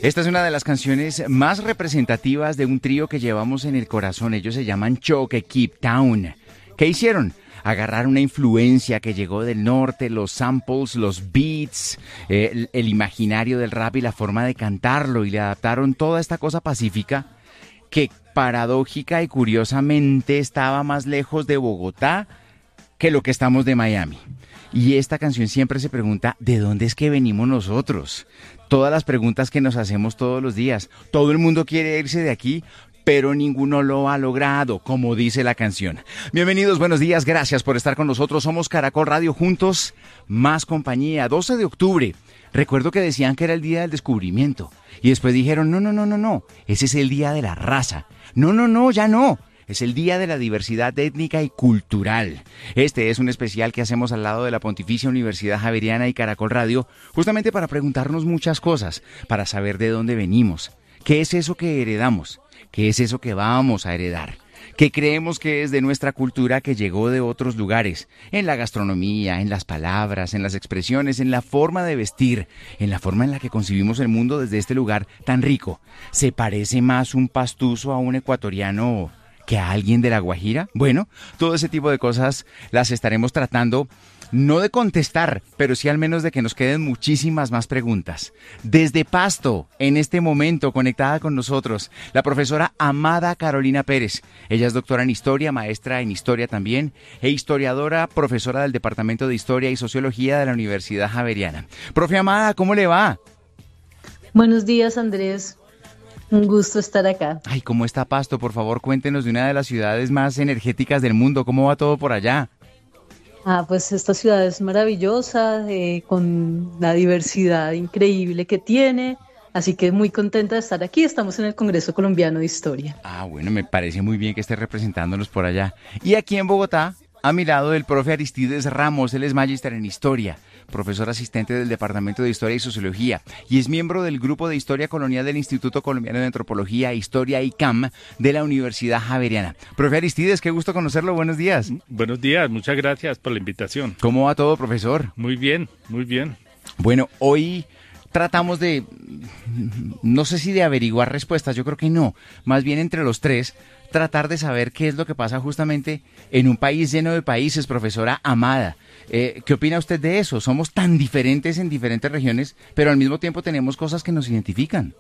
Esta es una de las canciones más representativas de un trío que llevamos en el corazón. Ellos se llaman Choque Keep Town. ¿Qué hicieron? Agarrar una influencia que llegó del norte, los samples, los beats, el imaginario del rap y la forma de cantarlo, y le adaptaron toda esta cosa pacífica que paradójica y curiosamente estaba más lejos de Bogotá que lo que estamos de Miami. Y esta canción siempre se pregunta, ¿de dónde es que venimos nosotros? Todas las preguntas que nos hacemos todos los días. Todo el mundo quiere irse de aquí, pero ninguno lo ha logrado, como dice la canción. Bienvenidos, buenos días, gracias por estar con nosotros. Somos Caracol Radio, juntos, más compañía. 12 de octubre. Recuerdo que decían que era el día del descubrimiento. Y después dijeron, no, ese es el día de la raza. No, ya no. Es el Día de la Diversidad Étnica y Cultural. Este es un especial que hacemos al lado de la Pontificia Universidad Javeriana y Caracol Radio, justamente para preguntarnos muchas cosas, para saber de dónde venimos. ¿Qué es eso que heredamos? ¿Qué es eso que vamos a heredar? ¿Qué creemos que es de nuestra cultura que llegó de otros lugares? En la gastronomía, en las palabras, en las expresiones, en la forma de vestir, en la forma en la que concibimos el mundo desde este lugar tan rico. ¿Se parece más un pastuso a un ecuatoriano que a alguien de La Guajira? Bueno, todo ese tipo de cosas las estaremos tratando, no de contestar, pero sí al menos de que nos queden muchísimas más preguntas. Desde Pasto, en este momento, conectada con nosotros, la profesora Amada Carolina Pérez. Ella es doctora en Historia, maestra en Historia también, e historiadora, profesora del Departamento de Historia y Sociología de la Universidad Javeriana. Profe Amada, ¿cómo le va? Buenos días, Andrés. Un gusto estar acá. Ay, ¿cómo está Pasto? Por favor, cuéntenos de una de las ciudades más energéticas del mundo. ¿Cómo va todo por allá? Pues esta ciudad es maravillosa, con la diversidad increíble que tiene, así que muy contenta de estar aquí. Estamos en el Congreso Colombiano de Historia. Bueno, me parece muy bien que esté representándonos por allá. Y aquí en Bogotá, a mi lado, el profe Aristides Ramos. Él es magíster en Historia, profesor asistente del Departamento de Historia y Sociología, y es miembro del Grupo de Historia Colonial del Instituto Colombiano de Antropología, Historia y CAM de la Universidad Javeriana. Profe Aristides, qué gusto conocerlo, buenos días. Buenos días, muchas gracias por la invitación. ¿Cómo va todo, profesor? Muy bien, muy bien. Bueno, hoy tratamos de, no sé si de averiguar respuestas, yo creo que no, más bien entre los tres, tratar de saber qué es lo que pasa justamente en un país lleno de países, profesora Amada. ¿Qué opina usted de eso? Somos tan diferentes en diferentes regiones, pero al mismo tiempo tenemos cosas que nos identifican.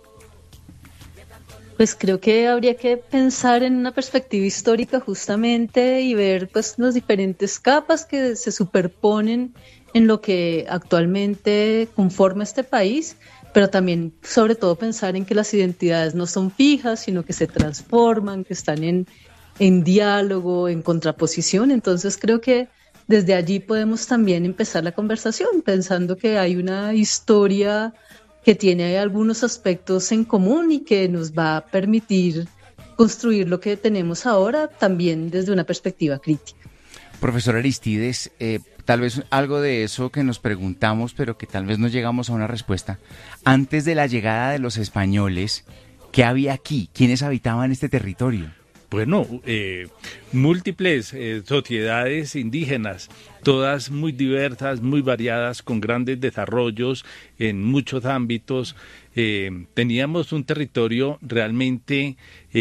Pues creo que habría que pensar en una perspectiva histórica justamente y ver pues las diferentes capas que se superponen en lo que actualmente conforma este país, pero también sobre todo pensar en que las identidades no son fijas, sino que se transforman, que están en diálogo, en contraposición. Entonces creo que desde allí podemos también empezar la conversación, pensando que hay una historia que tiene algunos aspectos en común y que nos va a permitir construir lo que tenemos ahora también desde una perspectiva crítica. Profesor Aristides, tal vez algo de eso que nos preguntamos, pero que tal vez no llegamos a una respuesta. Antes de la llegada de los españoles, ¿qué había aquí? ¿Quiénes habitaban este territorio? Bueno, múltiples sociedades indígenas, todas muy diversas, muy variadas, con grandes desarrollos en muchos ámbitos. Teníamos un territorio realmente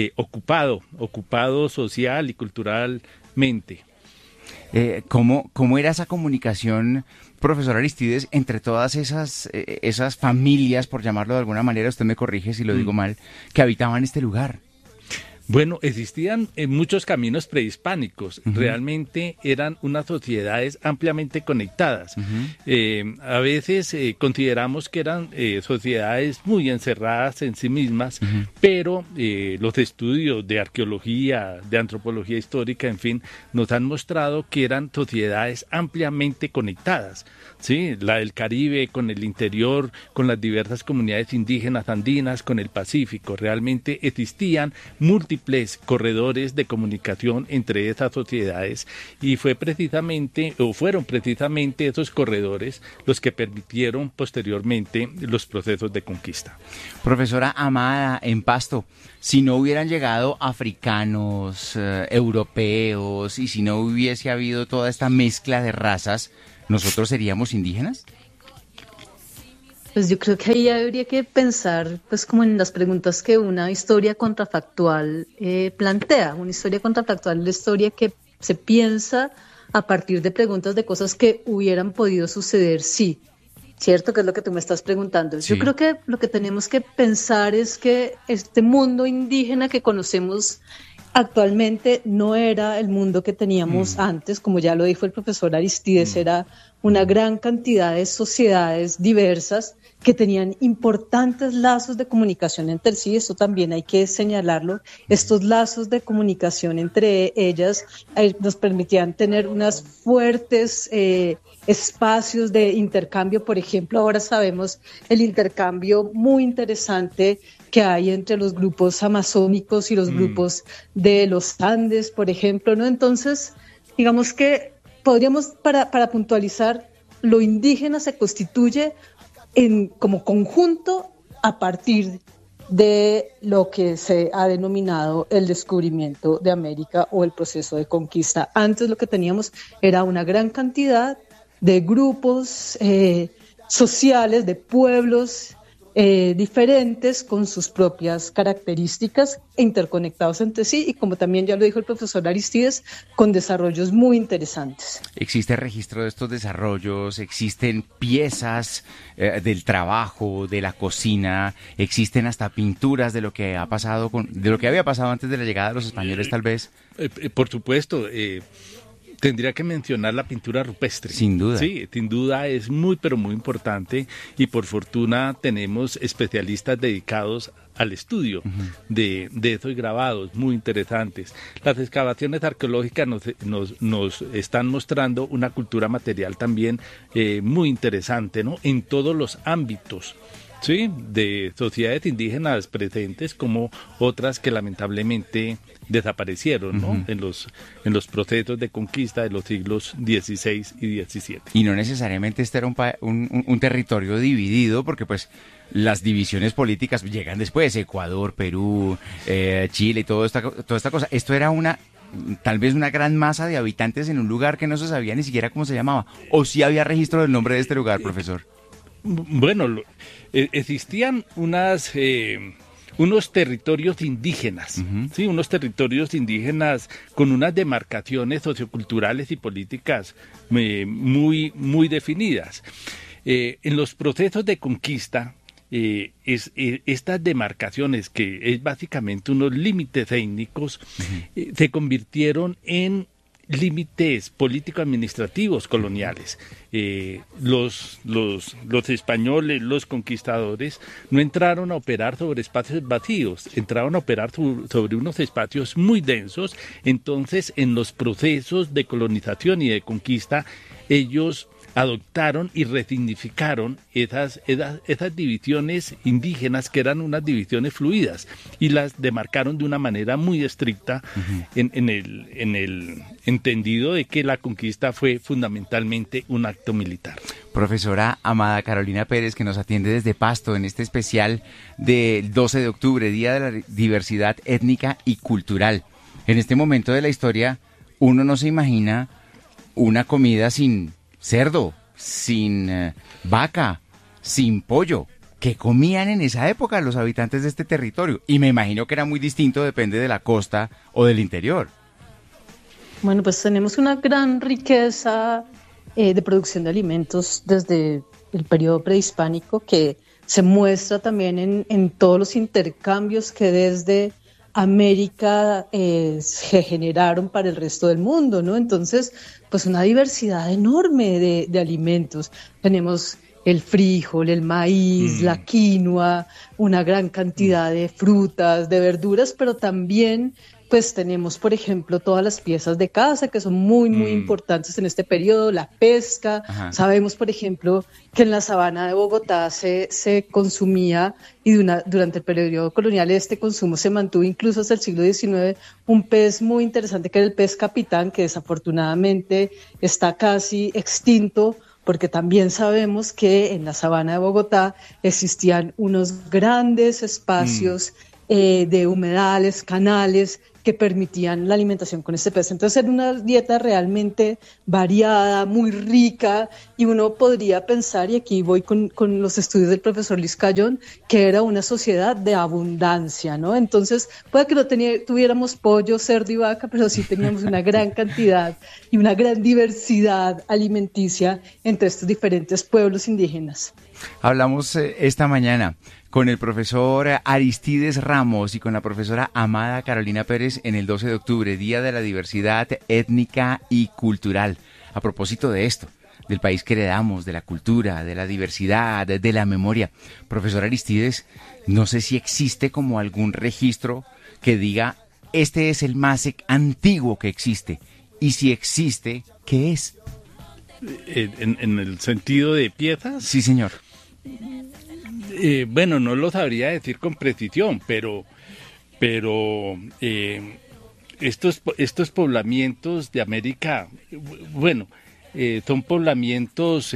ocupado social y culturalmente. ¿Cómo era esa comunicación, profesor Aristides, entre todas esas familias, por llamarlo de alguna manera, usted me corrige si lo digo mal, que habitaban este lugar? Bueno, existían muchos caminos prehispánicos, realmente eran unas sociedades ampliamente conectadas. A veces consideramos que eran sociedades muy encerradas en sí mismas, pero los estudios de arqueología, de antropología histórica, en fin, nos han mostrado que eran sociedades ampliamente conectadas. Sí, la del Caribe, con el interior, con las diversas comunidades indígenas andinas, con el Pacífico. Realmente existían múltiples corredores de comunicación entre esas sociedades y fueron precisamente esos corredores los que permitieron posteriormente los procesos de conquista. Profesora Amada, en Pasto, si no hubieran llegado africanos, europeos, y si no hubiese habido toda esta mezcla de razas, ¿nosotros seríamos indígenas? Pues yo creo que ahí habría que pensar pues como en las preguntas que una historia contrafactual plantea. Una historia contrafactual es la historia que se piensa a partir de preguntas de cosas que hubieran podido suceder, sí. ¿Cierto? Que es lo que tú me estás preguntando. Sí. Yo creo que lo que tenemos que pensar es que este mundo indígena que conocemos actualmente no era el mundo que teníamos antes, como ya lo dijo el profesor Aristides, era una gran cantidad de sociedades diversas que tenían importantes lazos de comunicación entre sí, eso también hay que señalarlo. Estos lazos de comunicación entre ellas nos permitían tener unas fuertes espacios de intercambio. Por ejemplo, ahora sabemos el intercambio muy interesante que hay entre los grupos amazónicos y los grupos de los Andes, por ejemplo, ¿no? Entonces, digamos que podríamos, para puntualizar, lo indígena se constituye como conjunto a partir de lo que se ha denominado el descubrimiento de América o el proceso de conquista. Antes lo que teníamos era una gran cantidad de grupos sociales, de pueblos diferentes con sus propias características e interconectados entre sí y, como también ya lo dijo el profesor Aristides, con desarrollos muy interesantes. ¿Existe registro de estos desarrollos? ¿Existen piezas del trabajo, de la cocina? ¿Existen hasta pinturas de lo que ha pasado de lo que había pasado antes de la llegada de los españoles, tal vez? Por supuesto. Tendría que mencionar la pintura rupestre. Sin duda. Sí, sin duda es muy, pero muy importante y por fortuna tenemos especialistas dedicados al estudio de esos grabados muy interesantes. Las excavaciones arqueológicas nos están mostrando una cultura material también muy interesante, ¿no? En todos los ámbitos. Sí, de sociedades indígenas presentes como otras que lamentablemente desaparecieron, ¿no? En los procesos de conquista de los siglos XVI y XVII. Y no necesariamente este era un territorio dividido, porque pues las divisiones políticas llegan después, Ecuador, Perú, Chile y toda esta cosa. Esto era tal vez una gran masa de habitantes en un lugar que no se sabía ni siquiera cómo se llamaba. ¿O sí había registro del nombre de este lugar, profesor? Bueno, existían unos territorios indígenas, ¿sí? Unos territorios indígenas con unas demarcaciones socioculturales y políticas muy, muy definidas. En los procesos de conquista, estas demarcaciones, que es básicamente unos límites étnicos, se convirtieron en límites político-administrativos coloniales. Los españoles, los conquistadores, no entraron a operar sobre espacios vacíos, entraron a operar sobre unos espacios muy densos. Entonces, en los procesos de colonización y de conquista, ellos adoptaron y resignificaron esas divisiones indígenas, que eran unas divisiones fluidas, y las demarcaron de una manera muy estricta en el entendido de que la conquista fue fundamentalmente un acto militar. Profesora Amada Carolina Pérez, que nos atiende desde Pasto en este especial del 12 de octubre, Día de la Diversidad Étnica y Cultural. En este momento de la historia, uno no se imagina una comida sin cerdo, sin vaca, sin pollo. ¿Qué comían en esa época los habitantes de este territorio? Y me imagino que era muy distinto, depende de la costa o del interior. Bueno, pues tenemos una gran riqueza de producción de alimentos desde el periodo prehispánico, que se muestra también en todos los intercambios que desde América se generaron para el resto del mundo, ¿no? Entonces, pues una diversidad enorme de alimentos. Tenemos el frijol, el maíz, la quinoa, una gran cantidad de frutas, de verduras, pero también pues tenemos, por ejemplo, todas las piezas de caza que son muy, muy importantes en este periodo, la pesca. Ajá. Sabemos, por ejemplo, que en la sabana de Bogotá se consumía, y durante el periodo colonial este consumo se mantuvo incluso hasta el siglo XIX, un pez muy interesante que era el pez capitán, que desafortunadamente está casi extinto, porque también sabemos que en la sabana de Bogotá existían unos grandes espacios de humedales, canales, que permitían la alimentación con este pez. Entonces era una dieta realmente variada, muy rica, y uno podría pensar, y aquí voy con los estudios del profesor Luis Cayón, que era una sociedad de abundancia, ¿no? Entonces puede que no tuviéramos pollo, cerdo y vaca, pero sí teníamos una gran cantidad y una gran diversidad alimenticia entre estos diferentes pueblos indígenas. Hablamos esta mañana con el profesor Aristides Ramos y con la profesora Amada Carolina Pérez en el 12 de octubre, Día de la Diversidad Étnica y Cultural. A propósito de esto, del país que heredamos, de la cultura, de la diversidad, de la memoria. Profesor Aristides, no sé si existe como algún registro que diga, este es el más antiguo que existe. Y si existe, ¿qué es? ¿En el sentido de piezas? Sí, señor. Bueno, no lo sabría decir con precisión, pero estos poblamientos de América, bueno, son poblamientos,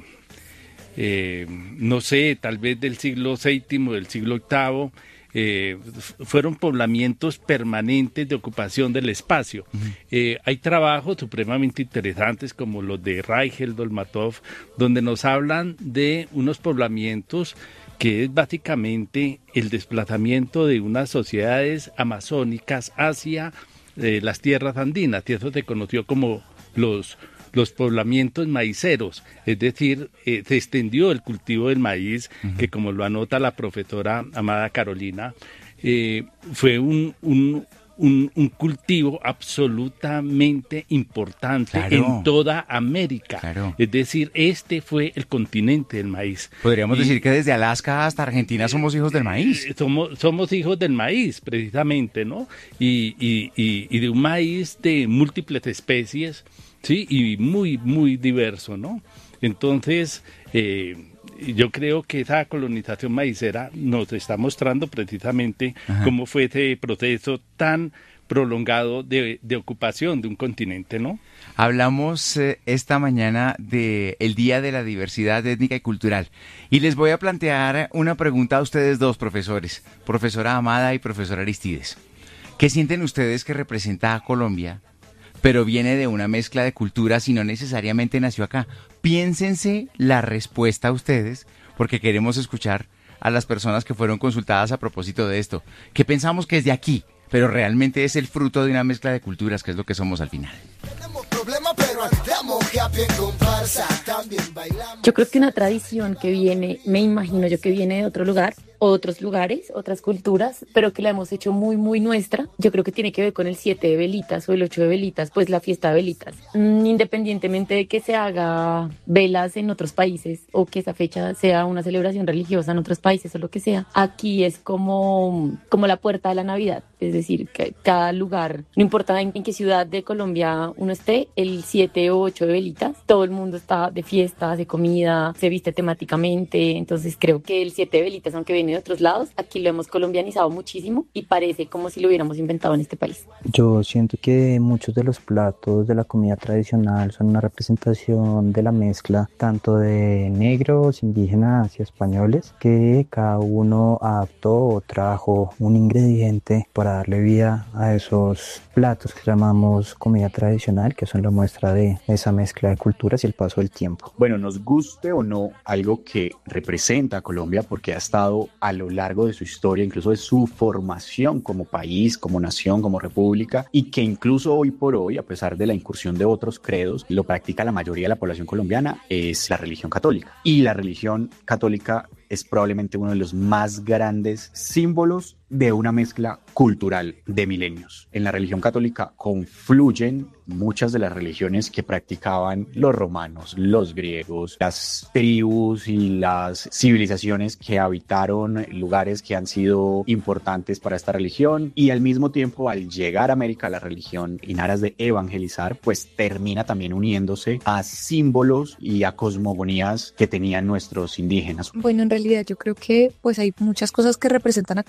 no sé, tal vez del siglo VII, del siglo VIII, fueron poblamientos permanentes de ocupación del espacio. Hay trabajos supremamente interesantes como los de Reichel, Dolmatov, donde nos hablan de unos poblamientos que es básicamente el desplazamiento de unas sociedades amazónicas hacia las tierras andinas, y eso se conoció como los poblamientos maiceros, es decir, se extendió el cultivo del maíz, que como lo anota la profesora Amada Carolina, fue un cultivo absolutamente importante, claro, en toda América. Claro. Es decir, este fue el continente del maíz. Podríamos decir que desde Alaska hasta Argentina somos hijos del maíz. Somos hijos del maíz, precisamente, ¿no? Y de un maíz de múltiples especies, sí, y muy, muy diverso, ¿no? Entonces, yo creo que esa colonización maicera nos está mostrando precisamente cómo fue ese proceso tan prolongado de ocupación de un continente, ¿no? Hablamos esta mañana del Día de la Diversidad Étnica y Cultural, y les voy a plantear una pregunta a ustedes dos, profesores, profesora Amada y profesor Aristides. ¿Qué sienten ustedes que representa a Colombia, pero viene de una mezcla de culturas y no necesariamente nació acá? Piénsense la respuesta a ustedes, porque queremos escuchar a las personas que fueron consultadas a propósito de esto, que pensamos que es de aquí, pero realmente es el fruto de una mezcla de culturas, que es lo que somos al final. Yo creo que una tradición que viene, me imagino yo que viene de otro lugar, otros lugares, otras culturas, pero que la hemos hecho muy, muy nuestra. Yo creo que tiene que ver con el 7 de velitas o el 8 de velitas, pues la fiesta de velitas. Independientemente de que se haga velas en otros países o que esa fecha sea una celebración religiosa en otros países o lo que sea, aquí es como la puerta de la Navidad. Es decir, que cada lugar, no importa en qué ciudad de Colombia uno esté, el 7 o 8 de velitas, todo el mundo está de fiesta, de comida, se viste temáticamente. Entonces creo que el 7 de velitas, aunque viene de otros lados, aquí lo hemos colombianizado muchísimo y parece como si lo hubiéramos inventado en este país. Yo siento que muchos de los platos de la comida tradicional son una representación de la mezcla tanto de negros, indígenas y españoles, que cada uno adaptó o trajo un ingrediente para darle vida a esos platos que llamamos comida tradicional, que son la muestra de esa mezcla de culturas y el paso del tiempo. Bueno, nos guste o no, algo que representa a Colombia porque ha estado a lo largo de su historia, incluso de su formación como país, como nación, como república, y que incluso hoy por hoy, a pesar de la incursión de otros credos, lo practica la mayoría de la población colombiana, es la religión católica. Y la religión católica es probablemente uno de los más grandes símbolos de una mezcla cultural de milenios. En la religión católica confluyen muchas de las religiones que practicaban los romanos, los griegos, las tribus y las civilizaciones que habitaron lugares que han sido importantes para esta religión, y al mismo tiempo, al llegar a América, la religión en aras de evangelizar, pues termina también uniéndose a símbolos y a cosmogonías que tenían nuestros indígenas. Bueno, en realidad yo creo que pues hay muchas cosas que representan a Colombia.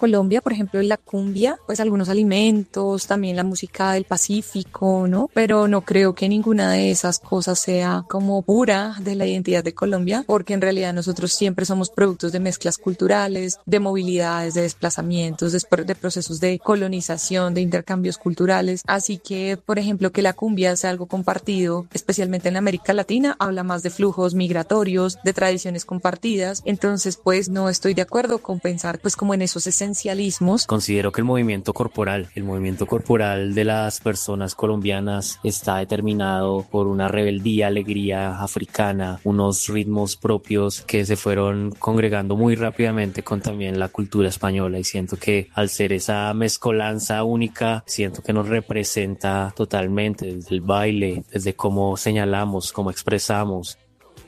por ejemplo, la cumbia, pues algunos alimentos, también la música del Pacífico, ¿no? Pero no creo que ninguna de esas cosas sea como pura de la identidad de Colombia, porque en realidad nosotros siempre somos productos de mezclas culturales, de movilidades, de desplazamientos, de procesos de colonización, de intercambios culturales. Así que, por ejemplo, que la cumbia sea algo compartido, especialmente en América Latina, habla más de flujos migratorios, de tradiciones compartidas. Entonces, pues no estoy de acuerdo con pensar pues como en esos esencialismos. Considero que el movimiento corporal de las personas colombianas está determinado por una rebeldía, alegría africana, unos ritmos propios que se fueron congregando muy rápidamente con también la cultura española, y siento que al ser esa mezcolanza única, siento que nos representa totalmente desde el baile, desde cómo señalamos, cómo expresamos.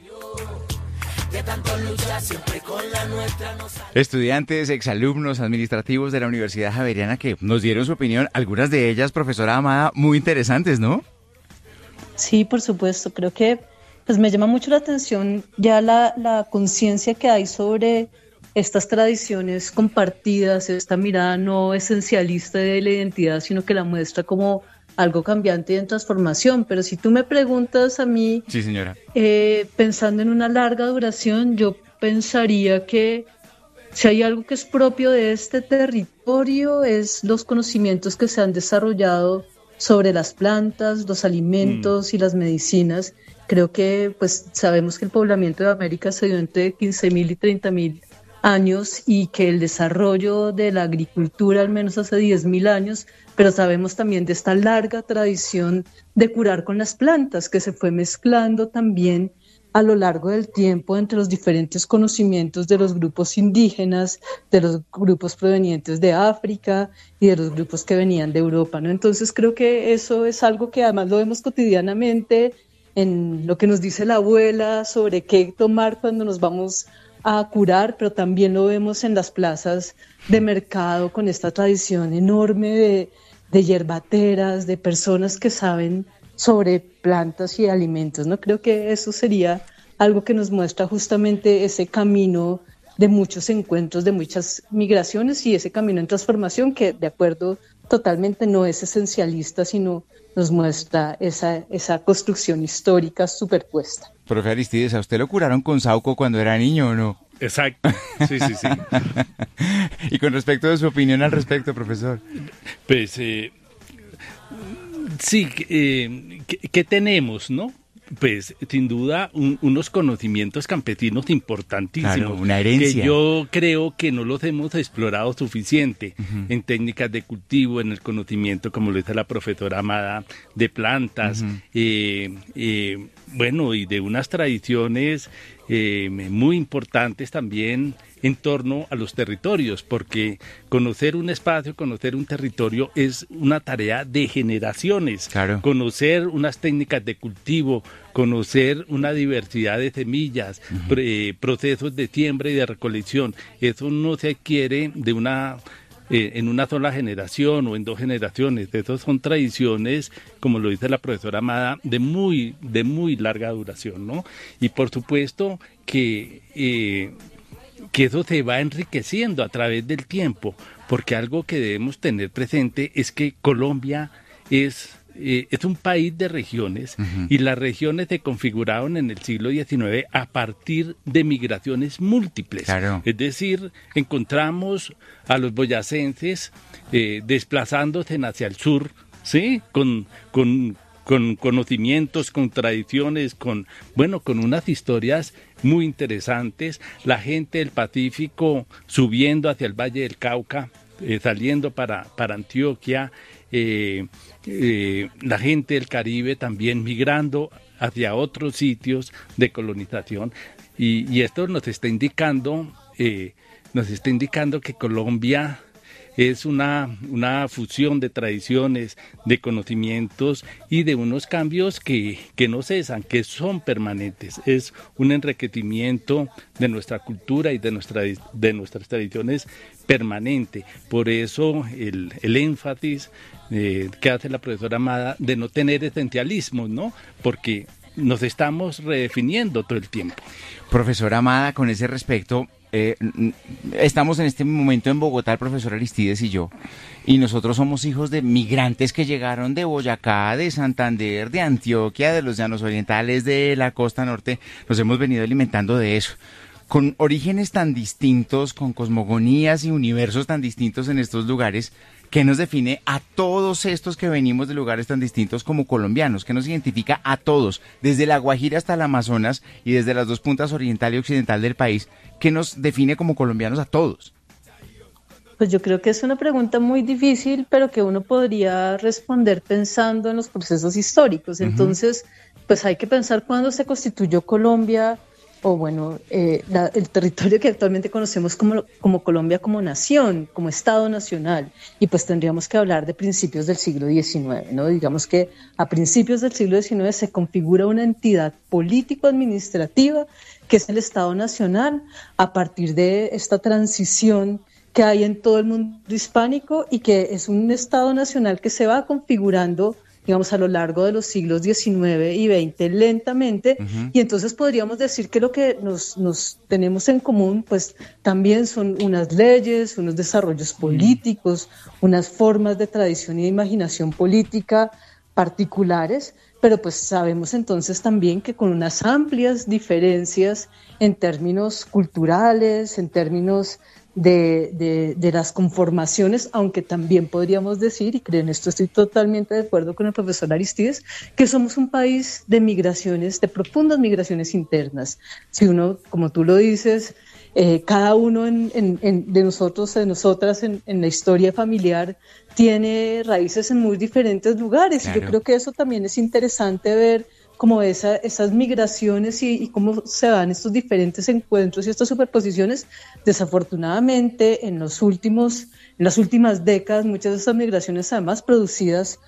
Estudiantes, exalumnos, administrativos de la Universidad Javeriana que nos dieron su opinión, algunas de ellas, profesora Amada, muy interesantes, ¿no? Sí, por supuesto. Creo que pues me llama mucho la atención ya la conciencia que hay sobre estas tradiciones compartidas, esta mirada no esencialista de la identidad, sino que la muestra como algo cambiante y en transformación. Pero si tú me preguntas a mí, sí, señora, pensando en una larga duración, yo pensaría que si hay algo que es propio de este territorio es los conocimientos que se han desarrollado sobre las plantas, los alimentos y las medicinas. Creo que pues sabemos que el poblamiento de América se dio entre 15.000 y 30.000 años y que el desarrollo de la agricultura al menos hace 10.000 años, pero sabemos también de esta larga tradición de curar con las plantas que se fue mezclando también a lo largo del tiempo entre los diferentes conocimientos de los grupos indígenas, de los grupos provenientes de África y de los grupos que venían de Europa, ¿no? Entonces creo que eso es algo que además lo vemos cotidianamente en lo que nos dice la abuela sobre qué tomar cuando nos vamos a curar, pero también lo vemos en las plazas de mercado con esta tradición enorme de yerbateras, de personas que saben sobre plantas y alimentos, ¿no? Creo que eso sería algo que nos muestra justamente ese camino de muchos encuentros, de muchas migraciones y ese camino en transformación que, de acuerdo, totalmente no es esencialista, sino nos muestra esa construcción histórica superpuesta. Profe Aristides, ¿a usted lo curaron con Sauco cuando era niño o no? Exacto, sí. Y con respecto de su opinión al respecto, profesor. Pues sí, ¿qué tenemos, no? Pues sin duda unos conocimientos campesinos importantísimos. Claro, una herencia. Que yo creo que no los hemos explorado suficiente en técnicas de cultivo, en el conocimiento, como lo dice la profesora Amada, de plantas, bueno, y de unas tradiciones muy importantes también en torno a los territorios, porque conocer un espacio, conocer un territorio es una tarea de generaciones. Claro. Conocer unas técnicas de cultivo, conocer una diversidad de semillas, procesos de siembra y de recolección, eso no se adquiere de en una sola generación o en 2 generaciones. Esas son tradiciones, como lo dice la profesora Amada, de muy larga duración, ¿no? Y por supuesto que eso se va enriqueciendo a través del tiempo, porque algo que debemos tener presente es que Colombia es un país de regiones y las regiones se configuraron en el siglo XIX a partir de migraciones múltiples. Claro. Es decir, encontramos a los boyacenses desplazándose hacia el sur, ¿sí? Con conocimientos, con tradiciones, con unas historias muy interesantes. La gente del Pacífico subiendo hacia el Valle del Cauca, saliendo para Antioquia, la gente del Caribe también migrando hacia otros sitios de colonización, y esto nos está indicando que Colombia es una fusión de tradiciones, de conocimientos y de unos cambios que no cesan, que son permanentes. Es un enriquecimiento de nuestra cultura y de nuestras tradiciones permanente. Por eso el énfasis que hace la profesora Amada de no tener esencialismos, ¿no? Porque nos estamos redefiniendo todo el tiempo. Profesora Amada, con ese respecto, estamos en este momento en Bogotá, el profesor Aristides y yo, y nosotros somos hijos de migrantes que llegaron de Boyacá, de Santander, de Antioquia, de los llanos orientales, de la costa norte. Nos hemos venido alimentando de eso. Con orígenes tan distintos, con cosmogonías y universos tan distintos en estos lugares, ¿qué nos define a todos estos que venimos de lugares tan distintos como colombianos? ¿Qué nos identifica a todos, desde la Guajira hasta el Amazonas y desde las dos puntas oriental y occidental del país? ¿Qué nos define como colombianos a todos? Pues yo creo que es una pregunta muy difícil, pero que uno podría responder pensando en los procesos históricos. Entonces, pues hay que pensar cuándo se constituyó Colombia, o bueno, el territorio que actualmente conocemos como Colombia como nación, como Estado nacional, y pues tendríamos que hablar de principios del siglo XIX, ¿no? Digamos que a principios del siglo XIX se configura una entidad político-administrativa que es el Estado nacional a partir de esta transición que hay en todo el mundo hispánico y que es un Estado nacional que se va configurando, digamos, a lo largo de los siglos XIX y XX lentamente, y entonces podríamos decir que lo que nos tenemos en común, pues también son unas leyes, unos desarrollos políticos, unas formas de tradición y de imaginación política particulares, pero pues sabemos entonces también que con unas amplias diferencias en términos culturales, en términos de las conformaciones, aunque también podríamos decir, y creo en esto estoy totalmente de acuerdo con el profesor Aristides, que somos un país de migraciones, de profundas migraciones internas. Si uno, como tú lo dices, cada uno de nosotros, de nosotras en la historia familiar tiene raíces en muy diferentes lugares. Claro. Y yo creo que eso también es interesante ver como esas migraciones y cómo se dan estos diferentes encuentros y estas superposiciones. Desafortunadamente, en las últimas décadas, muchas de estas migraciones además producidas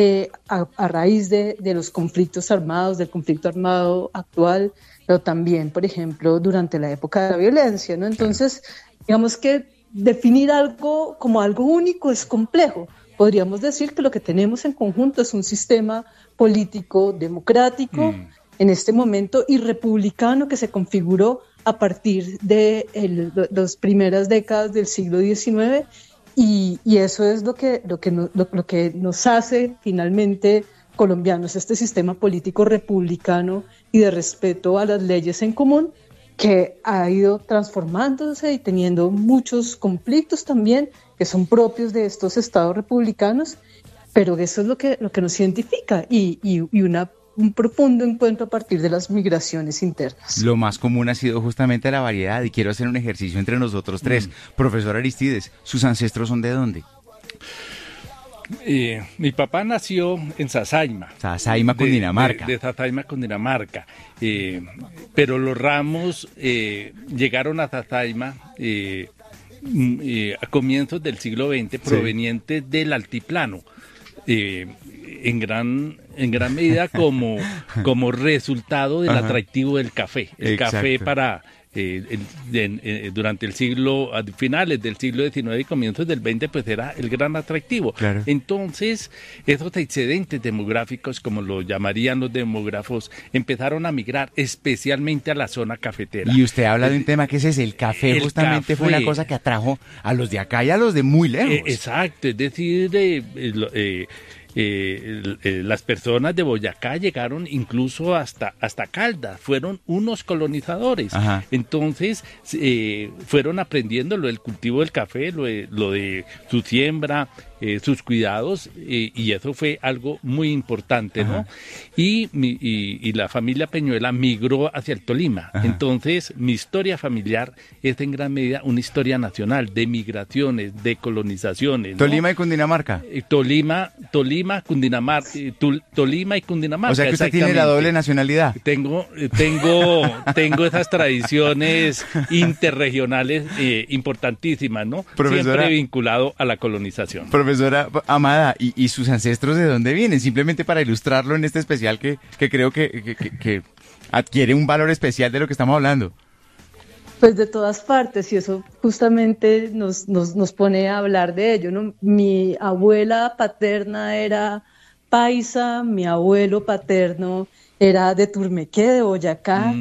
a raíz de los conflictos armados, del conflicto armado actual, pero también, por ejemplo, durante la época de la violencia, ¿no? Entonces, digamos que definir algo como algo único es complejo. Podríamos decir que lo que tenemos en conjunto es un sistema político democrático en este momento y republicano que se configuró a partir de las primeras décadas del siglo XIX y eso es lo que nos hace finalmente colombianos, este sistema político republicano y de respeto a las leyes en común, que ha ido transformándose y teniendo muchos conflictos también que son propios de estos estados republicanos, pero eso es lo que nos identifica y un profundo encuentro a partir de las migraciones internas. Lo más común ha sido justamente la variedad y quiero hacer un ejercicio entre nosotros tres. Profesor Aristides, ¿sus ancestros son de dónde? Mi papá nació en Sasaima. Sasaima, Cundinamarca. De Sasaima, Cundinamarca. Pero los Ramos llegaron a Sasaima a comienzos del siglo XX, provenientes del altiplano. En gran medida como resultado del atractivo del café. El café para durante el siglo, a finales del siglo XIX y comienzos del XX, pues era el gran atractivo. Claro. Entonces, esos excedentes demográficos, como lo llamarían los demógrafos, empezaron a migrar especialmente a la zona cafetera. Y usted habla de un tema que es el café, justamente fue una cosa que atrajo a los de acá y a los de muy lejos. Exacto, es decir, las personas de Boyacá llegaron incluso hasta Caldas, fueron unos colonizadores. Ajá. Entonces fueron aprendiendo lo del cultivo del café, lo de su siembra, sus cuidados, y eso fue algo muy importante, ¿no? Ajá. Y la familia Peñuela migró hacia el Tolima. Ajá. Entonces mi historia familiar es en gran medida una historia nacional de migraciones, de colonizaciones, ¿no? ¿Tolima y Cundinamarca? Tolima, Cundinamarca, Tolima y Cundinamarca. O sea que usted tiene la doble nacionalidad. Tengo esas tradiciones interregionales importantísimas, ¿no? Profesora, siempre vinculado a la colonización. Profesora Amada, ¿y sus ancestros de dónde vienen? Simplemente para ilustrarlo en este especial que creo que adquiere un valor especial de lo que estamos hablando. Pues de todas partes, y eso justamente nos pone a hablar de ello, ¿no? Mi abuela paterna era paisa, mi abuelo paterno era de Turmequé, de Boyacá,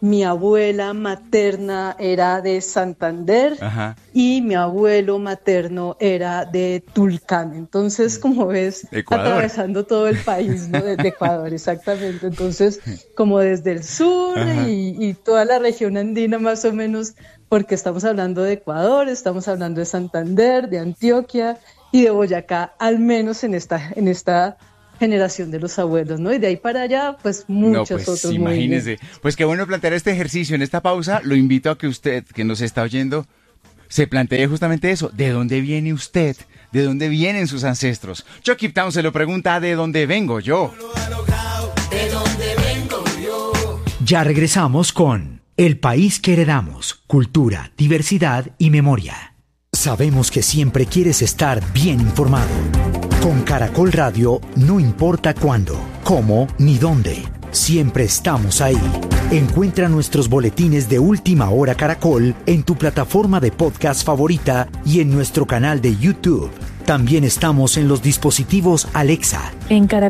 mi abuela materna era de Santander. Ajá. Y mi abuelo materno era de Tulcán. Entonces, como ves, Ecuador. atravesando todo el país, ¿no? Desde Ecuador, exactamente. Entonces, como desde el sur y toda la región andina más o menos, porque estamos hablando de Ecuador, estamos hablando de Santander, de Antioquia y de Boyacá, al menos en esta generación de los abuelos, ¿no? Y de ahí para allá, pues muchos otros imagínese. movimientos. Pues qué bueno plantear este ejercicio en esta pausa. Lo invito a que usted, que nos está oyendo, se plantee justamente eso. ¿De dónde viene usted? ¿De dónde vienen sus ancestros? Chucky Town se lo pregunta, ¿de dónde vengo yo? ¿De dónde vengo yo? Ya regresamos con El País que Heredamos, Cultura, Diversidad y Memoria. Sabemos que siempre quieres estar bien informado. Con Caracol Radio, no importa cuándo, cómo ni dónde, siempre estamos ahí. Encuentra nuestros boletines de Última Hora Caracol en tu plataforma de podcast favorita y en nuestro canal de YouTube. También estamos en los dispositivos Alexa. En Caracol